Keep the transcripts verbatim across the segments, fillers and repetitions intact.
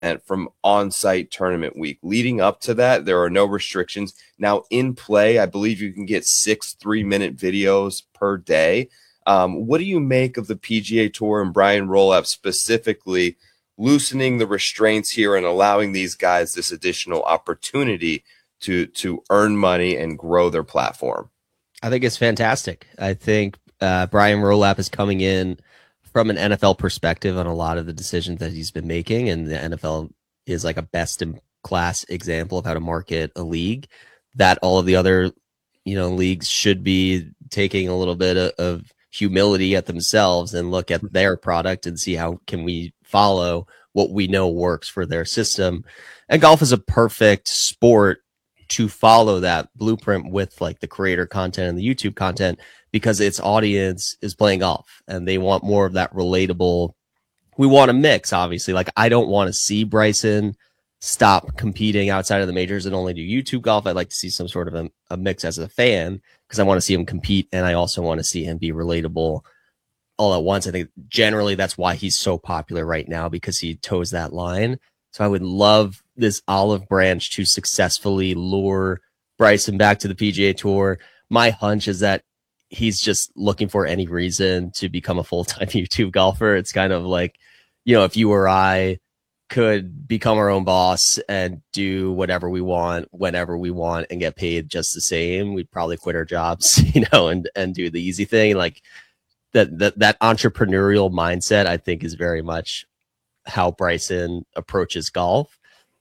from on-site tournament week. Leading up to that, there are no restrictions. Now in play, I believe you can get six three-minute videos per day. Um, what do you make of the P G A Tour and Brian Rolapp specifically loosening the restraints here and allowing these guys this additional opportunity to to earn money and grow their platform? I think it's fantastic. I think uh, Brian Rolapp is coming in from an N F L perspective on a lot of the decisions that he's been making, and the N F L is like a best in class example of how to market a league that all of the other, you know, leagues should be taking a little bit of, of humility at themselves and look at their product and see how can we follow what we know works for their system. And golf is a perfect sport to follow that blueprint with like the creator content and the YouTube content, because its audience is playing golf and they want more of that relatable. We want a mix, obviously. Like, I don't want to see Bryson stop competing outside of the majors and only do YouTube golf. I'd like to see some sort of a, a mix as a fan, because I want to see him compete and I also want to see him be relatable all at once. I think generally that's why he's so popular right now, because he toes that line. So I would love this olive branch to successfully lure Bryson back to the P G A Tour. My hunch is that he's just looking for any reason to become a full-time YouTube golfer. It's kind of like, you know, if you or I could become our own boss and do whatever we want, whenever we want, and get paid just the same, we'd probably quit our jobs, you know, and, and do the easy thing. Like that, that, that entrepreneurial mindset, I think, is very much how Bryson approaches golf.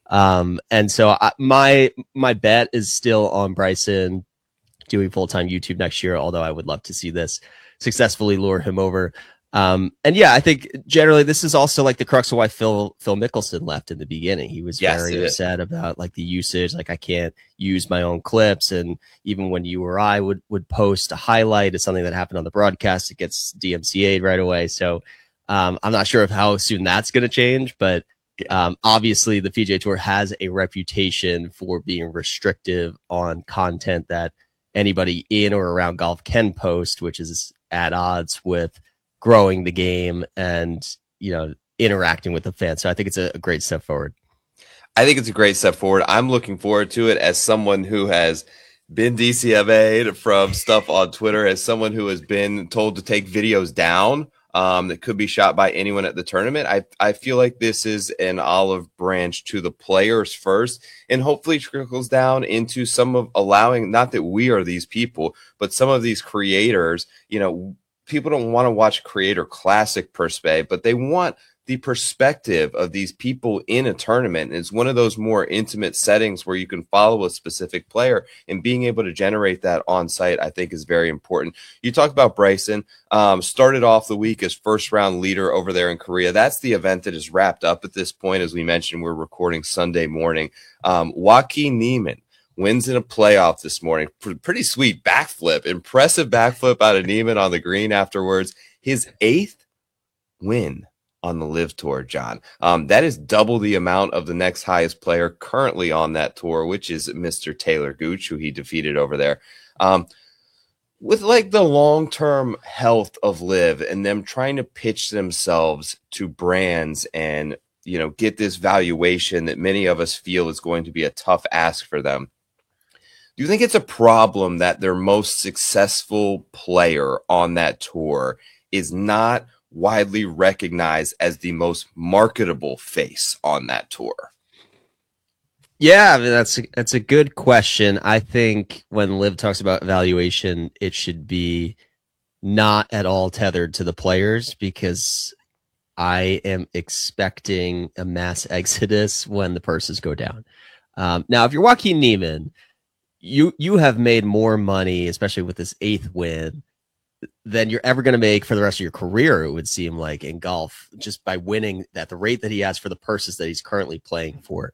Um, and so I, my, my bet is still on Bryson doing full-time YouTube next year, although I would love to see this successfully lure him over. Um, and yeah, I think generally this is also like the crux of why Phil, Phil Mickelson left in the beginning. He was yes, very upset about like the usage, like I can't use my own clips. And even when you or I would, would post a highlight of something that happened on the broadcast, it gets D M C A'd right away. So um, I'm not sure of how soon that's going to change, but um, obviously the P G A Tour has a reputation for being restrictive on content that anybody in or around golf can post, which is at odds with growing the game and, you know, interacting with the fans. So I think it's a, a great step forward. I think it's a great step forward. I'm looking forward to it as someone who has been D C M A'd from stuff on Twitter, as someone who has been told to take videos down um, that could be shot by anyone at the tournament. I, I feel like this is an olive branch to the players first, and hopefully trickles down into some of allowing, not that we are these people, but some of these creators. You know, people don't want to watch Creator Classic per se, but they want the perspective of these people in a tournament. It's one of those more intimate settings where you can follow a specific player, and being able to generate that on site, I think, is very important. You talked about Bryson, um, started off the week as first round leader over there in Korea. That's the event that is wrapped up at this point. As we mentioned, we're recording Sunday morning. Um, Joaquin Niemann wins in a playoff this morning. Pretty sweet backflip, impressive backflip out of Niemann on the green afterwards. His eighth win on the Live Tour, John. Um, that is double the amount of the next highest player currently on that tour, which is Mister Taylor Gooch, who he defeated over there. Um, with like the long-term health of Live and them trying to pitch themselves to brands and, you know, get this valuation that many of us feel is going to be a tough ask for them, do you think it's a problem that their most successful player on that tour is not widely recognized as the most marketable face on that tour? Yeah, I mean, that's a, that's a good question. I think when Liv talks about evaluation, it should be not at all tethered to the players, because I am expecting a mass exodus when the purses go down. Um, now, if you're Joaquin Niemann, you you have made more money, especially with this eighth win, than you're ever going to make for the rest of your career, it would seem like, in golf, just by winning at the rate that he has for the purses that he's currently playing for.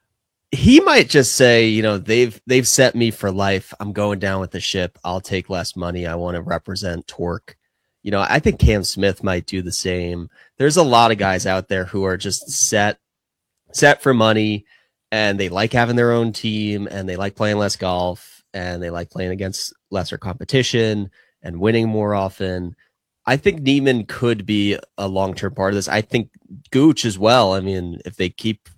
He might just say, you know, they've they've set me for life. I'm going down with the ship. I'll take less money. I want to represent Torque. You know, I think Cam Smith might do the same. There's a lot of guys out there who are just set set for money, and they like having their own team, and they like playing less golf, and they like playing against lesser competition and winning more often. I think Neiman could be a long term part of this. I think Gooch as well. I mean, if they keep